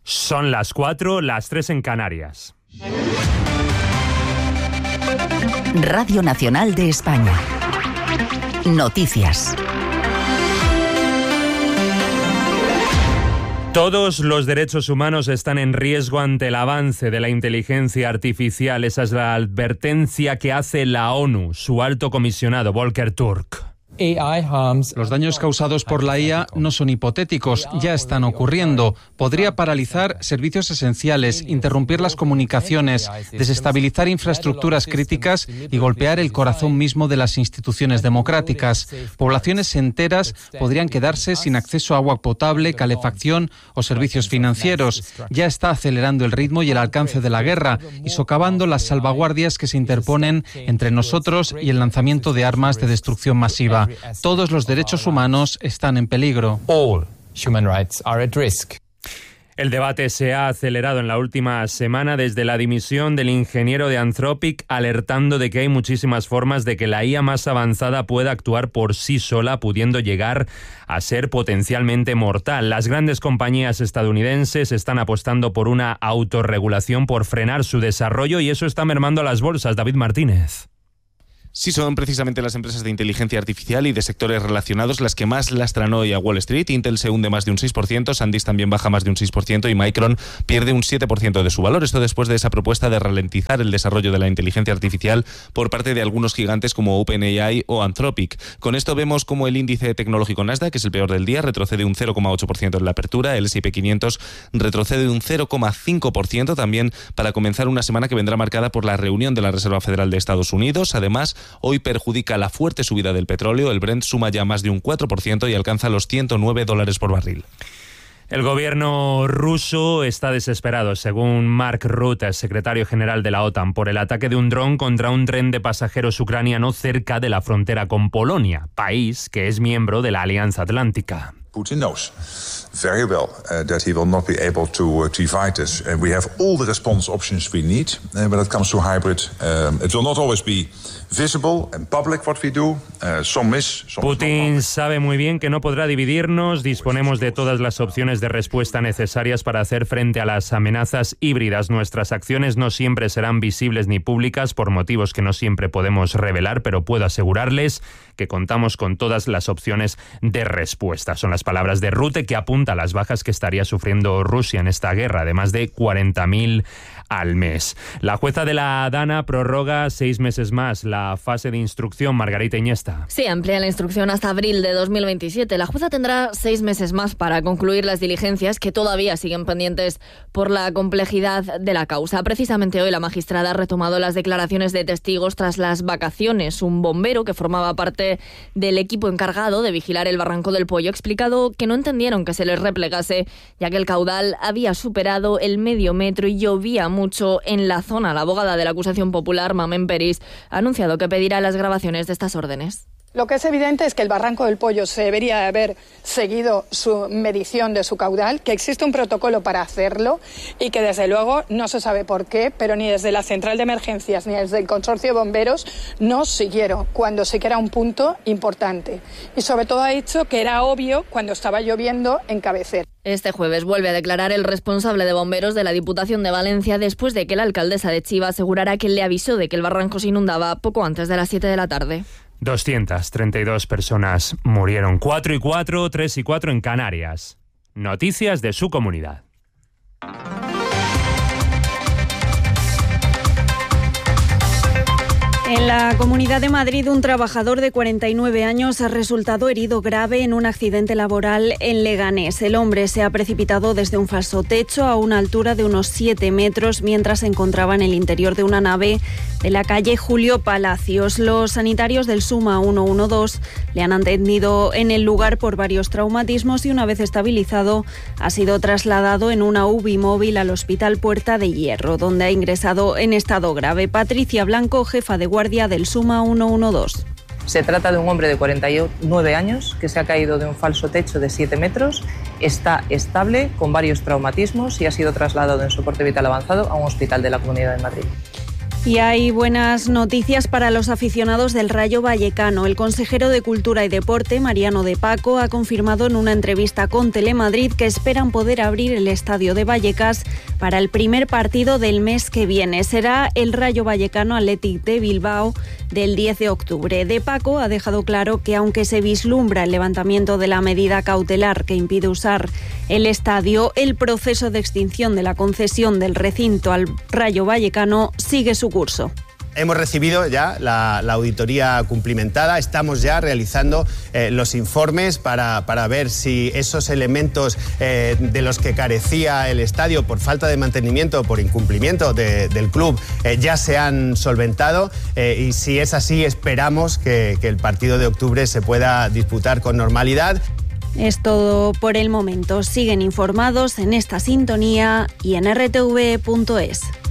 Son las 4, las 3 en Canarias. Radio Nacional de España. Noticias. Todos los derechos humanos están en riesgo ante el avance de la inteligencia artificial. Esa es la advertencia que hace la ONU, su alto comisionado Volker Turk. Los daños causados por la IA no son hipotéticos, ya están ocurriendo. Podría paralizar servicios esenciales, interrumpir las comunicaciones, desestabilizar infraestructuras críticas y golpear el corazón mismo de las instituciones democráticas. Poblaciones enteras podrían quedarse sin acceso a agua potable, calefacción o servicios financieros. Ya está acelerando el ritmo y el alcance de la guerra y socavando las salvaguardias que se interponen entre nosotros y el lanzamiento de armas de destrucción masiva. Todos los derechos humanos están en peligro. All human rights are at risk. El debate se ha acelerado en la última semana desde la dimisión del ingeniero de Anthropic, alertando de que hay muchísimas formas de que la IA más avanzada pueda actuar por sí sola, pudiendo llegar a ser potencialmente mortal. Las grandes compañías estadounidenses están apostando por una autorregulación, por frenar su desarrollo, y eso está mermando a las bolsas. David Martínez. Sí, son precisamente las empresas de inteligencia artificial y de sectores relacionados las que más lastran hoy a Wall Street. Intel se hunde más de un 6%, SanDisk también baja más de un 6% y Micron pierde un 7% de su valor. Esto después de esa propuesta de ralentizar el desarrollo de la inteligencia artificial por parte de algunos gigantes como OpenAI o Anthropic. Con esto vemos como el índice tecnológico Nasdaq, que es el peor del día, retrocede un 0,8% en la apertura. El S&P 500 retrocede un 0,5% también para comenzar una semana que vendrá marcada por la reunión de la Reserva Federal de Estados Unidos. Además, hoy perjudica la fuerte subida del petróleo. El Brent suma ya más de un 4% y alcanza los $109 por barril. El gobierno ruso está desesperado, según Mark Rutte, secretario general de la OTAN, por el ataque de un dron contra un tren de pasajeros ucraniano cerca de la frontera con Polonia, país que es miembro de la Alianza Atlántica. Putin knows very well that he will not be able to fight this. We have all the response options we need when it comes to hybrid. It will not always be visible and public what we do. Putin sabe muy bien que no podrá dividirnos. Disponemos de todas las opciones de respuesta necesarias para hacer frente a las amenazas híbridas. Nuestras acciones no siempre serán visibles ni públicas por motivos que no siempre podemos revelar, pero puedo asegurarles que contamos con todas las opciones de respuesta. Son las palabras de Rutte, que apunta a las bajas que estaría sufriendo Rusia en esta guerra, de más de 40.000 al mes. La jueza de la Dana prorroga 6 meses más la fase de instrucción. Margarita Iniesta. Sí, amplía la instrucción hasta abril de 2027. La jueza tendrá 6 meses más para concluir las diligencias que todavía siguen pendientes por la complejidad de la causa. Precisamente hoy la magistrada ha retomado las declaraciones de testigos tras las vacaciones. Un bombero que formaba parte del equipo encargado de vigilar el Barranco del Pollo ha explicado que no entendieron que se les replegase, ya que el caudal había superado el medio metro y llovía mucho en la zona. La abogada de la acusación popular, Mamen Peris, ha anunciado que pedirá las grabaciones de estas órdenes. Lo que es evidente es que el Barranco del Pollo se debería haber seguido su medición de su caudal, que existe un protocolo para hacerlo y que desde luego no se sabe por qué, pero ni desde la central de emergencias ni desde el consorcio de bomberos no siguieron cuando sí que era un punto importante. Y sobre todo ha dicho que era obvio cuando estaba lloviendo en Cabecera. Este jueves vuelve a declarar el responsable de bomberos de la Diputación de Valencia después de que la alcaldesa de Chiva asegurara que le avisó de que el barranco se inundaba poco antes de las 7 de la tarde. 232 personas murieron. 4 y 4, 3 y 4 en Canarias. Noticias de su comunidad. En la Comunidad de Madrid, un trabajador de 49 años ha resultado herido grave en un accidente laboral en Leganés. El hombre se ha precipitado desde un falso techo a una altura de unos 7 metros mientras se encontraba en el interior de una nave de la calle Julio Palacios. Los sanitarios del Suma 112 le han atendido en el lugar por varios traumatismos y una vez estabilizado ha sido trasladado en una UBI móvil al Hospital Puerta de Hierro, donde ha ingresado en estado grave. Patricia Blanco, jefa de guardia del Suma 112. Se trata de un hombre de 49 años que se ha caído de un falso techo de 7 metros, está estable, con varios traumatismos y ha sido trasladado en soporte vital avanzado a un hospital de la Comunidad de Madrid. Y hay buenas noticias para los aficionados del Rayo Vallecano. El consejero de Cultura y Deporte, Mariano de Paco, ha confirmado en una entrevista con Telemadrid que esperan poder abrir el estadio de Vallecas para el primer partido del mes que viene. Será el Rayo Vallecano Athletic de Bilbao del 10 de octubre. De Paco ha dejado claro que aunque se vislumbra el levantamiento de la medida cautelar que impide usar el estadio, el proceso de extinción de la concesión del recinto al Rayo Vallecano sigue su curso. Hemos recibido ya la auditoría cumplimentada, estamos ya realizando los informes para ver si esos elementos de los que carecía el estadio por falta de mantenimiento, por incumplimiento del club, ya se han solventado y si es así esperamos que el partido de octubre se pueda disputar con normalidad. Es todo por el momento. Siguen informados en esta sintonía y en rtv.es.